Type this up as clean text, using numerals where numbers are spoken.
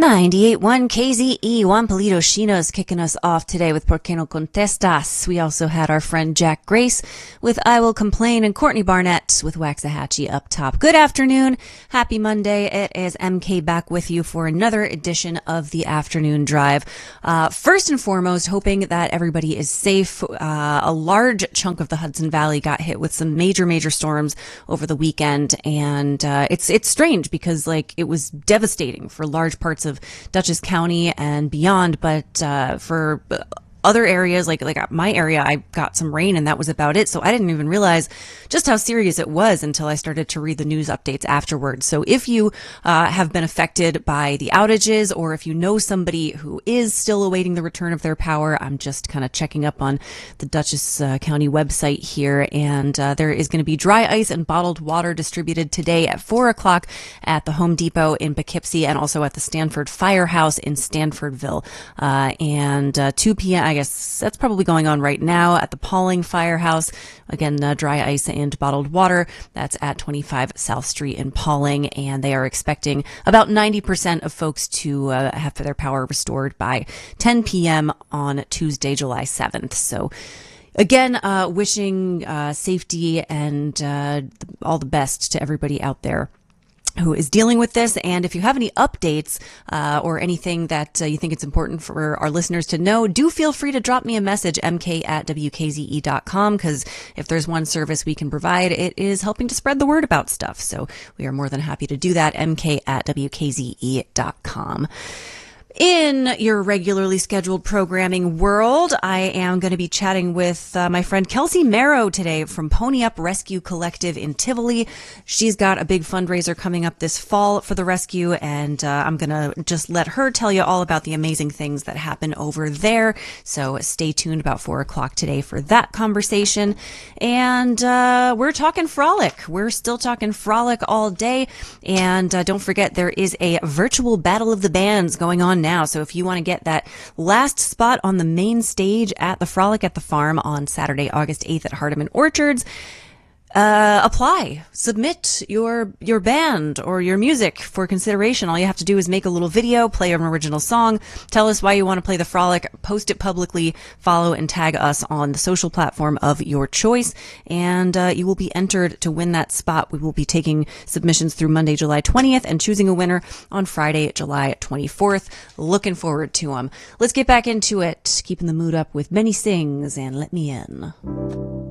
98.1 KZE, Juan Polito Chino's kicking us off today with Por qué no contestas. We also had our friend Jack Grace with I Will Complain and Courtney Barnett with Waxahachie up top. Good afternoon. Happy Monday. It is MK back with you for another edition of the Afternoon Drive. First and foremost, hoping that everybody is safe. A large chunk of the Hudson Valley got hit with some major storms over the weekend, and it's strange because it was devastating for large parts of Dutchess County and beyond, but for other areas, like my area, I got some rain and that was about it. So I didn't even realize just how serious it was until I started to read the news updates afterwards. So if you have been affected by the outages, or if you know somebody who is still awaiting the return of their power, I'm just kind of checking up on the Dutchess County website here, and there is going to be dry ice and bottled water distributed today at 4 o'clock at the Home Depot in Poughkeepsie and also at the Stanford Firehouse in Stanfordville, and 2 p.m. I guess that's probably going on right now at the Pawling Firehouse. Again, dry ice and bottled water. That's at 25 South Street in Pawling, and they are expecting about 90% of folks to have their power restored by 10 p.m. on Tuesday, July 7th. So again, wishing safety and all the best to everybody out there who is dealing with this. And if you have any updates or anything that you think it's important for our listeners to know, do feel free to drop me a message, mk@wkze.com, because if there's one service we can provide, it is helping to spread the word about stuff. So we are more than happy to do that, mk@wkze.com. In your regularly scheduled programming world, I am going to be chatting with my friend Kelsey Marrow today from Pony Up Rescue Collective in Tivoli. She's got a big fundraiser coming up this fall for the rescue, and I'm going to just let her tell you all about the amazing things that happen over there. So stay tuned about 4 o'clock today for that conversation. And we're talking frolic. We're still talking frolic all day. And don't forget, there is a virtual Battle of the Bands going on now. So if you want to get that last spot on the main stage at the Frolic at the Farm on Saturday, August 8th at Hardeman Orchards, apply, submit your band or your music for consideration. All you have to do is make a little video, play an original song, tell us why you want to play the Frolic, post it publicly, follow and tag us on the social platform of your choice, and you will be entered to win that spot. We will be taking submissions through Monday, July 20th and choosing a winner on Friday, July 24th. Looking forward to them. Let's get back into it, keeping the mood up with Benny Sings and Let Me In.